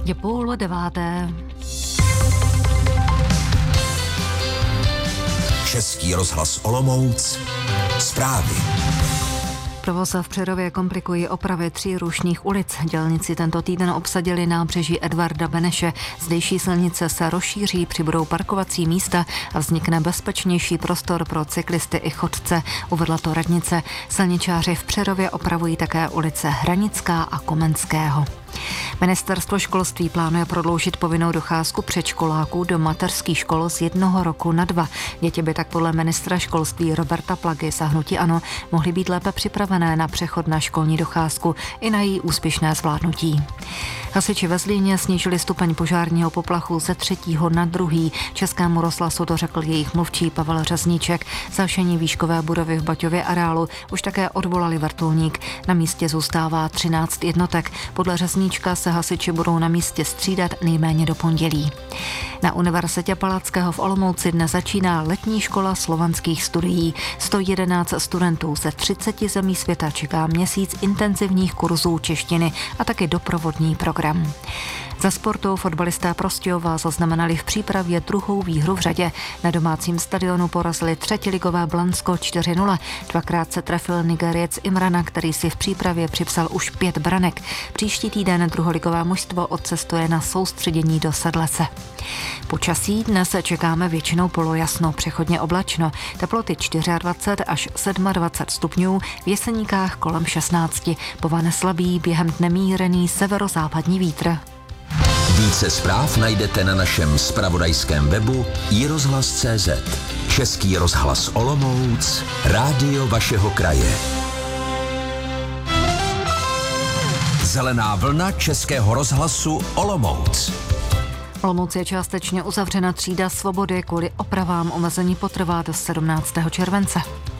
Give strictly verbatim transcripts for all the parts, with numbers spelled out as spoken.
Je půl deváté. Český rozhlas Olomouc. Zprávy. Provoz v Přerově komplikují opravy tří rušných ulic. Dělníci tento týden obsadili nábřeží Edvarda Beneše. Zdejší silnice se rozšíří, přibudou parkovací místa a vznikne bezpečnější prostor pro cyklisty i chodce, uvedla to radnice. Silničáři v Přerově opravují také ulice Hranická a Komenského. Ministerstvo školství plánuje prodloužit povinnou docházku předškoláků do mateřských škol z jednoho roku na dva. Děti by tak podle ministra školství Roberta Plagy za hnutí ANO mohly být lépe připravené na přechod na školní docházku i na její úspěšné zvládnutí. Hasiči ve Zlíně snížili stupeň požárního poplachu ze třetího na druhý. Českému rozhlasu to řekl jejich mluvčí Pavel Řezníček. Zašení výškové budovy v Baťově areálu už také odvolali vrtulník. Na místě zůstává třináct jednotek. Podle Řezníčka se hasiči budou na místě střídat nejméně do pondělí. Na Univerzitě Palackého v Olomouci dnes začíná letní škola slovanských studií. sto jedenáct studentů ze třiceti zemí světa čeká měsíc intenzivních kurzů češtiny a taky doprovodní program. Za sportu fotbalisté Prostějova zaznamenali v přípravě druhou výhru v řadě. Na domácím stadionu porazili třetiligové Blansko čtyři nula. Dvakrát se trefil Nigeriec Imrana, který si v přípravě připsal už pět branek. Příští týden druholigové mužstvo odcestuje na soustředění do Sedlece. Počasí dnes čekáme většinou polojasno, přechodně oblačno. Teploty dvacet čtyři až dvacet sedm stupňů, v Jeseníkách kolem šestnáct. Povane slabý, během dne mírný severozápadní vítr. Více zpráv najdete na našem zpravodajském webu i rozhlas tečka cé zet. Český rozhlas Olomouc, rádio vašeho kraje. Zelená vlna Českého rozhlasu Olomouc. Olomouc je částečně uzavřena třída Svobody, kvůli opravám omezení potrvá do sedmnáctého července.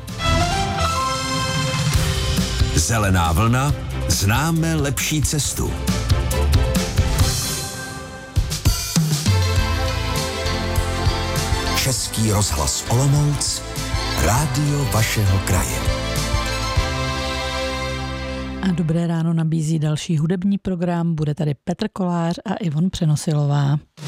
Zelená vlna, známe lepší cestu. Český rozhlas Olomouc, rádio vašeho kraje. A dobré ráno nabízí další hudební program. Bude tady Petr Kolář a Ivon Přenosilová.